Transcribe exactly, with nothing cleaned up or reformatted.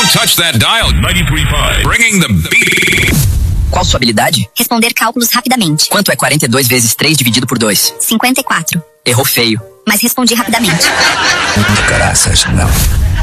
Don't touch that dial. ninety-three point five. Bringing the beat. Qual sua habilidade? Responder cálculos rapidamente. Quanto é quarenta e dois vezes três dividido por dois? cinquenta e quatro. Errou feio. Mas respondi rapidamente. Graças, não.